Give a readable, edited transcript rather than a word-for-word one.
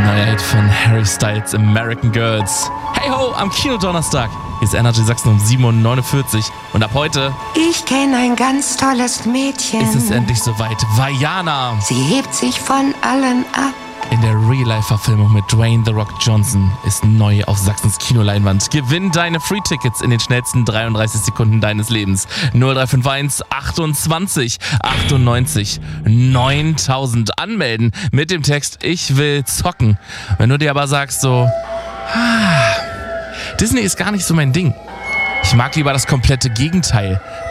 Neuer Hit von Harry Styles, American Girls. Hey ho, am Kinodonnerstag. Hier ist Energy Sachsen um 7.49 Uhr. Und ab heute Ich kenne ein ganz tolles Mädchen. ist es endlich soweit. Vaiana. Sie hebt sich von allen ab. In der Real-Life-Verfilmung mit Dwayne The Rock Johnson ist neu auf Sachsens Kinoleinwand. Gewinn deine Free-Tickets in den schnellsten 33 Sekunden deines Lebens. 0351 28 98 9000 anmelden mit dem Text Ich will zocken. Wenn du dir aber sagst so, Disney ist gar nicht so mein Ding. Ich mag lieber das komplette Gegenteil.